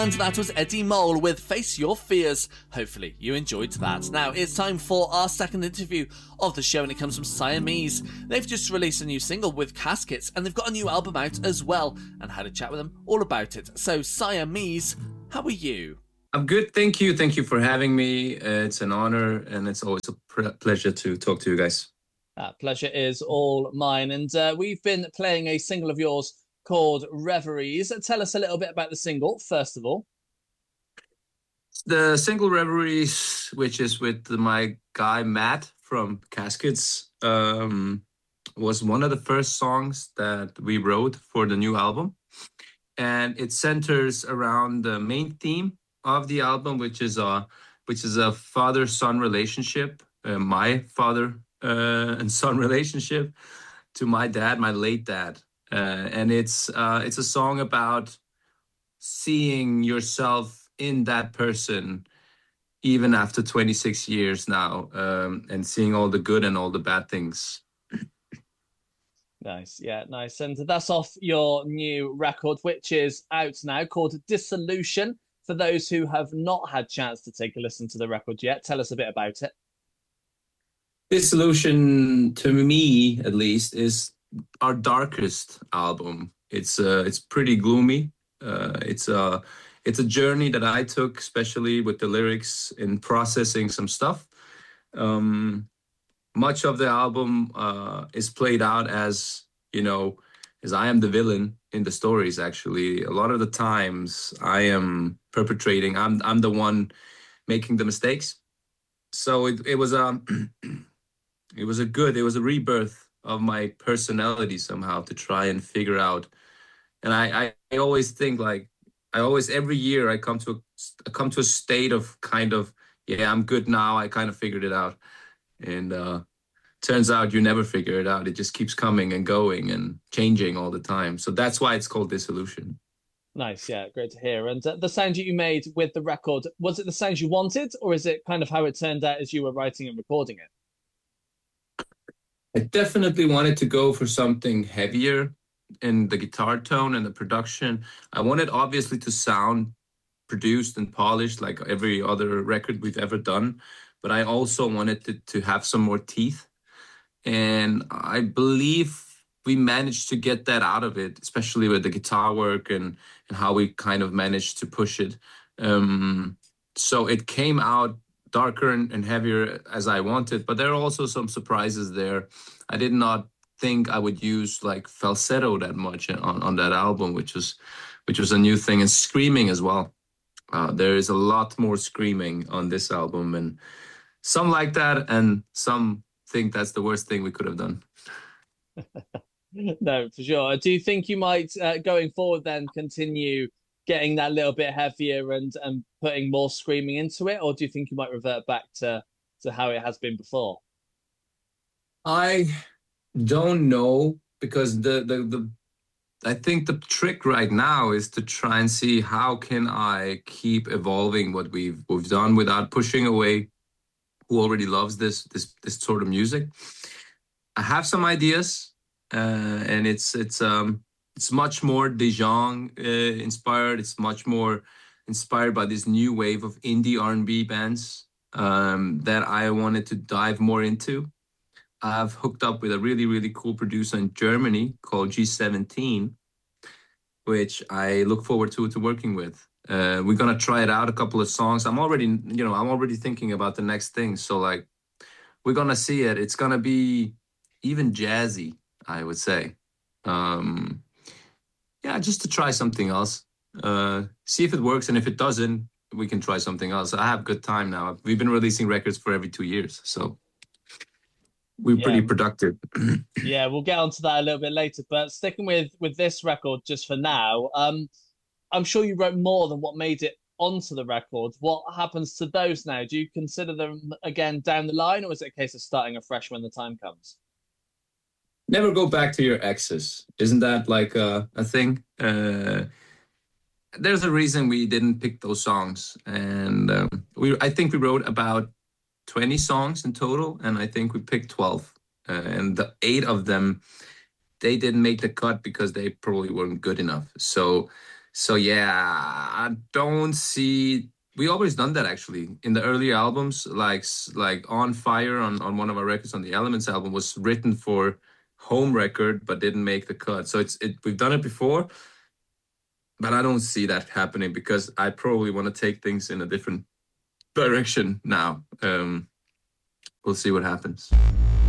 And that was Eddie Mole with Face Your Fears. Hopefully you enjoyed that. Now it's time for our second interview of the show, and it comes from Siamese. They've just released a new single with Caskets, and they've got a new album out as well, and had a chat with them all about it. So Siamese, how are you? I'm good, thank you. Thank you for having me. It's an honor, and it's always a pleasure to talk to you guys. Pleasure is all mine. And we've been playing a single of yours called Reveries. Tell us a little bit about the single, first of all. The single Reveries, which is with my guy Matt from Caskets, was one of the first songs that we wrote for the new album. And it centers around the main theme of the album, which is a father-son relationship, my father and son relationship to my dad, my late dad. And it's a song about seeing yourself in that person even after 26 years now, and seeing all the good and all the bad things. Nice, yeah, nice. And that's off your new record, which is out now, called Dissolution. For those who have not had a chance to take a listen to the record yet, tell us a bit about it. Dissolution, to me at least, is our darkest album. It's pretty gloomy. It's a journey that I took, especially with the lyrics, in processing some stuff. Much of the album is played out as I am the villain in the stories. Actually, a lot of the times I am perpetrating. I'm the one making the mistakes. So it was a rebirth of my personality somehow, to try and figure out. And I always think, like, every year I come to a state of kind of, I'm good now, I kind of figured it out. And turns out you never figure it out. It just keeps coming and going and changing all the time. So that's why it's called Dissolution. Nice, yeah, great to hear. And the sound you made with the record, was it the sound you wanted, or is it kind of how it turned out as you were writing and recording it? I definitely wanted to go for something heavier in the guitar tone and the production. I wanted, obviously, to sound produced and polished like every other record we've ever done, but I also wanted to have some more teeth. And I believe we managed to get that out of it, especially with the guitar work and how we kind of managed to push it. So it came out darker and heavier as I wanted, but there are also some surprises there. I did not think I would use like falsetto that much on that album, which was a new thing, and screaming as well. There is a lot more screaming on this album, and some like that, and some think that's the worst thing we could have done. No, for sure. Do you think you might, going forward, then continue getting that little bit heavier and putting more screaming into it, or do you think you might revert back to how it has been before? I don't know, because I think the trick right now is to try and see how can I keep evolving what we've done without pushing away who already loves this sort of music. I have some ideas, and it's much more Dijon inspired. It's much more inspired by this new wave of indie R&B bands that I wanted to dive more into. I've hooked up with a really, really cool producer in Germany called G17, which I look forward to working with. We're gonna try it out, a couple of songs. I'm already thinking about the next thing. So like, we're gonna see it. It's gonna be even jazzy, I would say. Just to try something else. See if it works, and if it doesn't, we can try something else. I have good time now. We've been releasing records for every 2 years, so we're pretty productive. Yeah, we'll get onto that a little bit later. But sticking with this record just for now, I'm sure you wrote more than what made it onto the record. What happens to those now? Do you consider them again down the line, or is it a case of starting afresh when the time comes? Never go back to your exes. Isn't that like a thing? There's a reason we didn't pick those songs. And I think we wrote about 20 songs in total, and I think we picked 12. And the 8 of them, they didn't make the cut because they probably weren't good enough. So So yeah, I don't see. We always done that actually in the early albums, like On Fire on one of our records on the Elements album was written for home record but didn't make the cut. So we've done it before, but I don't see that happening because I probably want to take things in a different direction now. We'll see what happens.